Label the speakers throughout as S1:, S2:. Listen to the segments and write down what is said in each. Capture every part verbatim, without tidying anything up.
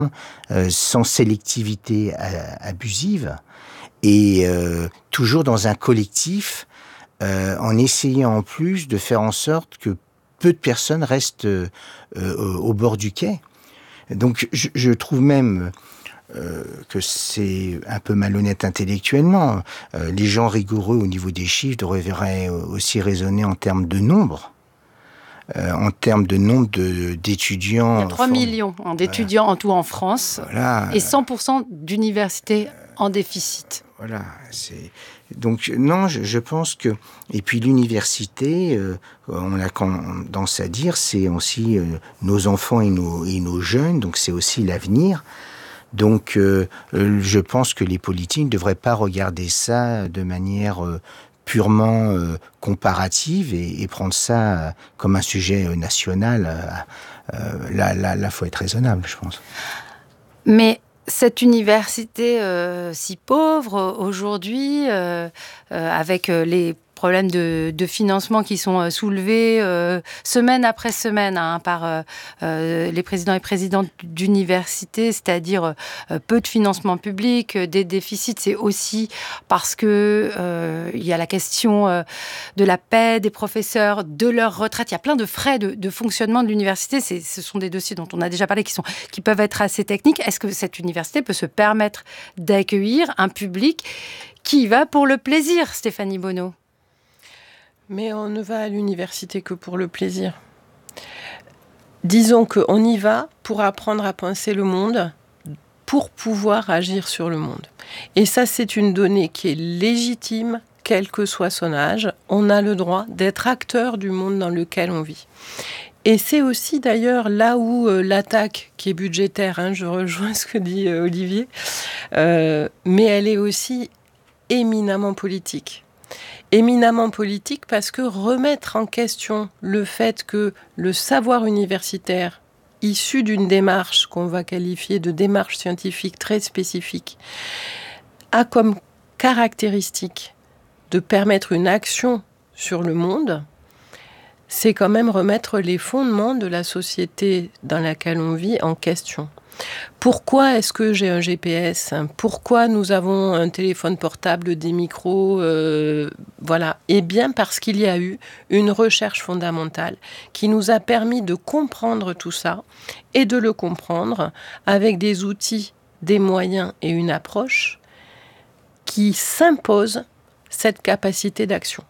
S1: euh, sans sélectivité euh, abusive, et euh, toujours dans un collectif, euh, en essayant en plus de faire en sorte que peu de personnes restent euh, euh, au bord du quai. Donc je, je trouve même euh, que c'est un peu malhonnête intellectuellement. Euh, les gens rigoureux au niveau des chiffres devraient aussi raisonner en termes de nombre. Euh, en termes de nombre de, d'étudiants...
S2: Il y a trois millions d'étudiants voilà. en tout en France, voilà. Et cent pour cent d'universités en déficit.
S1: Voilà, c'est... Donc non, je, je pense que... Et puis l'université, euh, on a tendance à dire, c'est aussi euh, nos enfants et nos, et nos jeunes, donc c'est aussi l'avenir. Donc euh, je pense que les politiques ne devraient pas regarder ça de manière... Euh, purement euh, comparative et, et prendre ça euh, comme un sujet euh, national, euh, euh, là, là, là, faut être raisonnable, je pense.
S2: Mais cette université euh, si pauvre aujourd'hui, euh, euh, avec les problèmes de, de financement qui sont euh, soulevés euh, semaine après semaine hein, par euh, euh, les présidents et présidentes d'universités, c'est-à-dire euh, peu de financement public, euh, des déficits, c'est aussi parce que euh, il y a la question euh, de la paie des professeurs, de leur retraite. Il y a plein de frais de, de fonctionnement de l'université. C'est, ce sont des dossiers dont on a déjà parlé qui, sont, qui peuvent être assez techniques. Est-ce que cette université peut se permettre d'accueillir un public qui y va pour le plaisir, Stéphanie Bonneau ?
S3: Mais on ne va à l'université que pour le plaisir. Disons qu'on y va pour apprendre à penser le monde, pour pouvoir agir sur le monde. Et ça, c'est une donnée qui est légitime, quel que soit son âge. On a le droit d'être acteur du monde dans lequel on vit. Et c'est aussi d'ailleurs là où euh, l'attaque, qui est budgétaire, hein, je rejoins ce que dit euh, Olivier, euh, mais elle est aussi éminemment politique. Éminemment politique parce que remettre en question le fait que le savoir universitaire, issu d'une démarche qu'on va qualifier de démarche scientifique très spécifique, a comme caractéristique de permettre une action sur le monde, c'est quand même remettre les fondements de la société dans laquelle on vit en question. Pourquoi est-ce que j'ai un G P S ? Pourquoi nous avons un téléphone portable, des micros euh, Voilà. Eh bien parce qu'il y a eu une recherche fondamentale qui nous a permis de comprendre tout ça et de le comprendre avec des outils, des moyens et une approche qui s'imposent cette capacité d'action.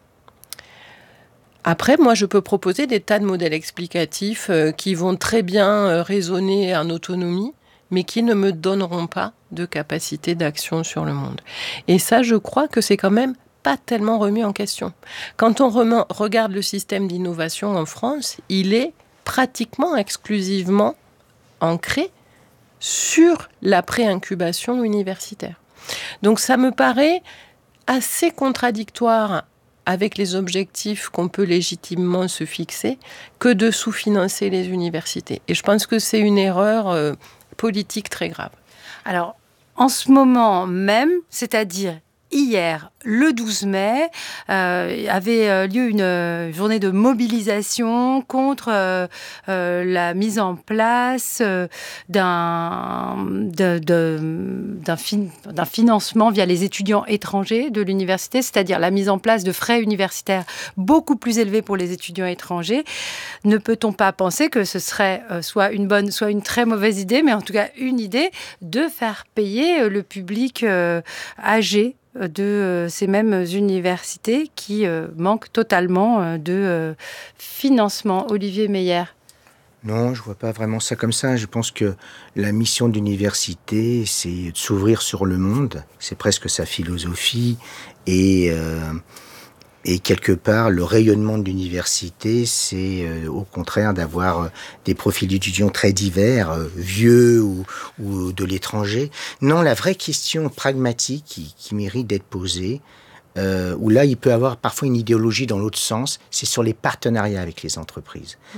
S3: Après, moi, je peux proposer des tas de modèles explicatifs euh, qui vont très bien euh, raisonner en autonomie, mais qui ne me donneront pas de capacité d'action sur le monde. Et ça, je crois que c'est quand même pas tellement remis en question. Quand on remet, regarde le système d'innovation en France, il est pratiquement exclusivement ancré sur la pré-incubation universitaire. Donc ça me paraît assez contradictoire avec les objectifs qu'on peut légitimement se fixer, que de sous-financer les universités. Et je pense que c'est une erreur euh, politique très grave.
S2: Alors, en ce moment même, c'est-à-dire hier, le douze mai, euh, avait lieu une euh, journée de mobilisation contre euh, euh, la mise en place euh, d'un, de, de, d'un, fin, d'un financement via les étudiants étrangers de l'université, c'est-à-dire la mise en place de frais universitaires beaucoup plus élevés pour les étudiants étrangers. Ne peut-on pas penser que ce serait euh, soit une bonne, soit une très mauvaise idée, mais en tout cas une idée de faire payer le public euh, âgé de ces mêmes universités qui euh, manquent totalement de euh, financement. Olivier Meyer.
S1: Non, je ne vois pas vraiment ça comme ça. Je pense que la mission d'université, c'est de s'ouvrir sur le monde. C'est presque sa philosophie. Et, euh, et quelque part, le rayonnement de l'université, c'est euh, au contraire d'avoir euh, des profils d'étudiants très divers, euh, vieux ou, ou de l'étranger. Non, la vraie question pragmatique qui, qui mérite d'être posée, euh, où là, il peut y avoir parfois une idéologie dans l'autre sens, c'est sur les partenariats avec les entreprises.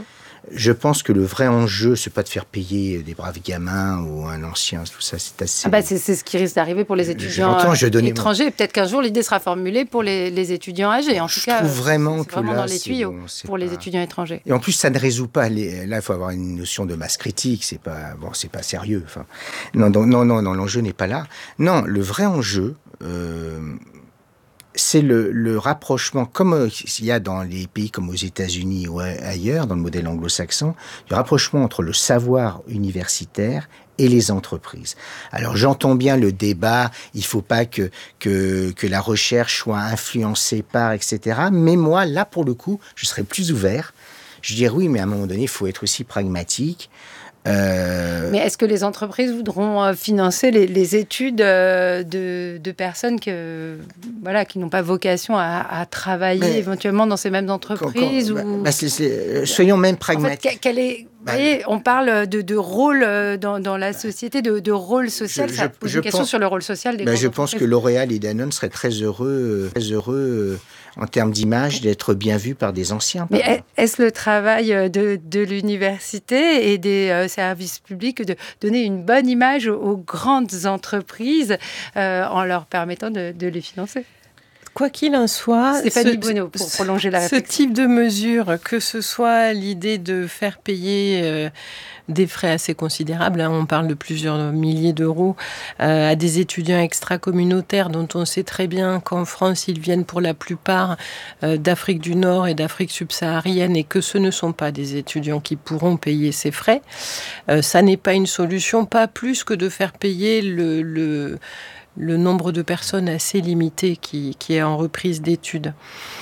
S1: Je pense que le vrai enjeu, c'est pas de faire payer des braves gamins ou un ancien, tout ça, c'est assez...
S2: Ah bah c'est, c'est ce qui risque d'arriver pour les étudiants
S1: J'entends, je donnais
S2: étrangers.
S1: mon...
S2: Peut-être qu'un jour, l'idée sera formulée pour les, les étudiants âgés. En tout
S1: je
S2: cas,
S1: trouve vraiment
S2: c'est
S1: que
S2: vraiment
S1: là,
S2: dans les tuyaux
S1: bon,
S2: pour
S1: pas...
S2: les étudiants étrangers.
S1: Et en plus, ça ne résout pas... Les... Là, il faut avoir une notion de masse critique. C'est pas, bon, c'est pas sérieux. Enfin, non, non, non, non, non, l'enjeu n'est pas là. Non, le vrai enjeu... Euh... c'est le, le rapprochement, comme il y a dans les pays comme aux États-Unis ou ailleurs, dans le modèle anglo-saxon, le rapprochement entre le savoir universitaire et les entreprises. Alors j'entends bien le débat, il ne faut pas que, que, que la recherche soit influencée par, et cetera. Mais moi, là, pour le coup, je serais plus ouvert. Je dirais oui, mais à un moment donné, il faut être aussi pragmatique.
S2: Euh... Mais est-ce que les entreprises voudront financer les, les études de, de personnes que, voilà, qui n'ont pas vocation à, à travailler mais éventuellement dans ces mêmes entreprises quand, quand, ou...
S1: bah, c'est, c'est, soyons même pragmatiques.
S2: En fait, quel est, bah, vous voyez, on parle de, de rôle dans, dans la société, de, de rôle social. Je, ça pose je une question pense, sur le rôle social des bah,
S1: Je pense que L'Oréal et Danone seraient très heureux, très heureux en termes d'image, d'être bien vus par des anciens.
S2: Mais exemple. Est-ce le travail de, de l'université et des euh, services publics de donner une bonne image aux, aux grandes entreprises euh, en leur permettant de, de les financer ?
S3: Quoi qu'il en soit,
S2: Stéphanie Bonneau, pour prolonger la réflexion.
S3: Ce type de mesure, que ce soit l'idée de faire payer euh, des frais assez considérables, hein, on parle de plusieurs milliers d'euros, euh, à des étudiants extra-communautaires dont on sait très bien qu'en France, ils viennent pour la plupart euh, d'Afrique du Nord et d'Afrique subsaharienne et que ce ne sont pas des étudiants qui pourront payer ces frais. Euh, ça n'est pas une solution, pas plus que de faire payer le... le le nombre de personnes assez limité qui, qui est en reprise d'études.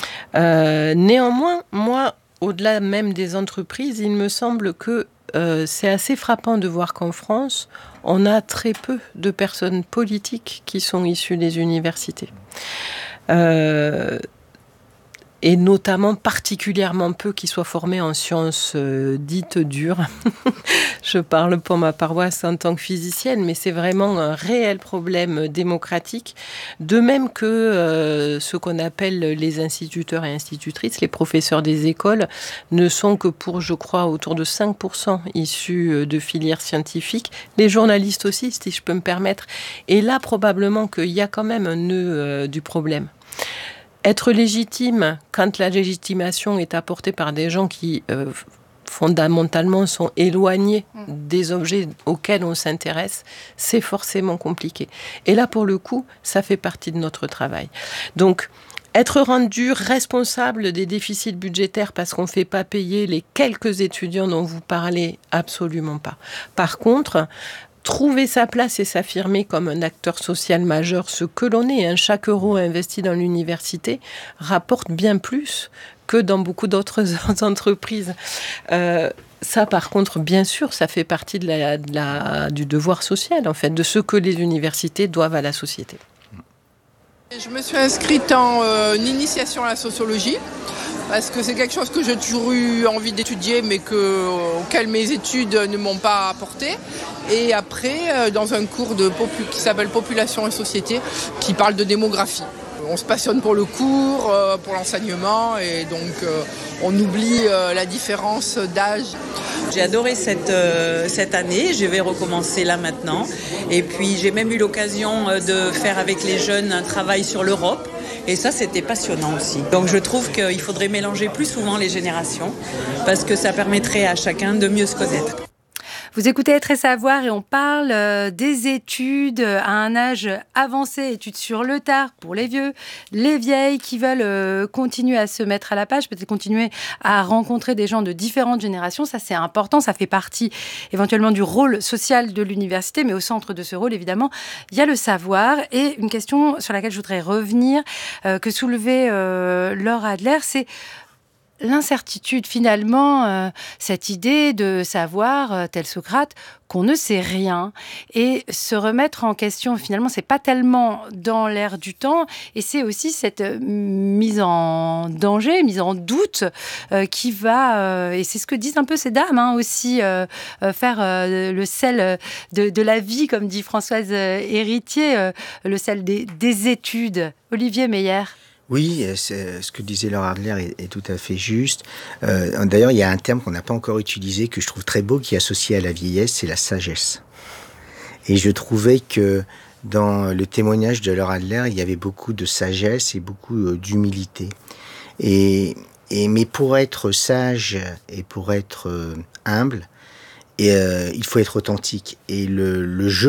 S3: Euh, néanmoins, moi, au-delà même des entreprises, il me semble que euh, c'est assez frappant de voir qu'en France, on a très peu de personnes politiques qui sont issues des universités. Euh, et notamment particulièrement peu qui soient formés en sciences euh, dites dures. Je parle pour ma paroisse en tant que physicienne, mais c'est vraiment un réel problème démocratique. De même que euh, ce qu'on appelle les instituteurs et institutrices, les professeurs des écoles, ne sont que pour, je crois, autour de cinq pour cent issus de filières scientifiques. Les journalistes aussi, si je peux me permettre. Et là, probablement qu'il y a quand même un nœud euh, du problème. Être légitime quand la légitimation est apportée par des gens qui, euh, fondamentalement, sont éloignés des objets auxquels on s'intéresse, c'est forcément compliqué. Et là, pour le coup, ça fait partie de notre travail. Donc, être rendu responsable des déficits budgétaires parce qu'on ne fait pas payer les quelques étudiants dont vous parlez, absolument pas. Par contre, trouver sa place et s'affirmer comme un acteur social majeur, ce que l'on est, hein, chaque euro investi dans l'université rapporte bien plus que dans beaucoup d'autres entreprises. Euh, ça, par contre, bien sûr, ça fait partie de la, de la, du devoir social, en fait, de ce que les universités doivent à la société.
S4: Je me suis inscrite en euh, initiation à la sociologie, parce que c'est quelque chose que j'ai toujours eu envie d'étudier, mais que, euh, auquel mes études ne m'ont pas apporté. Et après, euh, dans un cours de popu- qui s'appelle Population et Société, qui parle de démographie. On se passionne pour le cours, euh, pour l'enseignement, et donc euh, on oublie euh, la différence d'âge.
S5: J'ai adoré cette, euh, cette année, je vais recommencer là maintenant. Et puis j'ai même eu l'occasion de faire avec les jeunes un travail sur l'Europe. Et ça, c'était passionnant aussi. Donc je trouve qu'il faudrait mélanger plus souvent les générations parce que ça permettrait à chacun de mieux se connaître.
S2: Vous écoutez Être et Savoir et on parle euh, des études à un âge avancé, études sur le tard pour les vieux, les vieilles qui veulent euh, continuer à se mettre à la page, peut-être continuer à rencontrer des gens de différentes générations. Ça, c'est important, ça fait partie éventuellement du rôle social de l'université, mais au centre de ce rôle, évidemment, il y a le savoir. Et une question sur laquelle je voudrais revenir, euh, que soulevait euh, Laure Adler, c'est l'incertitude, finalement, euh, cette idée de savoir, euh, tel Socrate, qu'on ne sait rien et se remettre en question, finalement, c'est pas tellement dans l'air du temps et c'est aussi cette mise en danger, mise en doute euh, qui va, euh, et c'est ce que disent un peu ces dames, hein, aussi, euh, euh, faire euh, le sel de, de la vie, comme dit Françoise euh, Héritier, euh, le sel des, des études. Olivier Meyer.
S1: Oui, c'est, ce que disait Laure Adler est, est tout à fait juste. Euh, d'ailleurs, il y a un terme qu'on n'a pas encore utilisé, que je trouve très beau, qui est associé à la vieillesse, c'est la sagesse. Et je trouvais que dans le témoignage de Laure Adler, il y avait beaucoup de sagesse et beaucoup euh, d'humilité. Et, et, mais pour être sage et pour être euh, humble, et, euh, il faut être authentique. Et le, le jeu